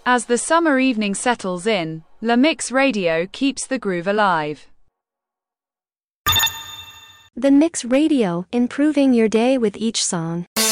As the summer evening settles in, La Mix Radio keeps the groove alive. The Mix Radio, improving your day with each song.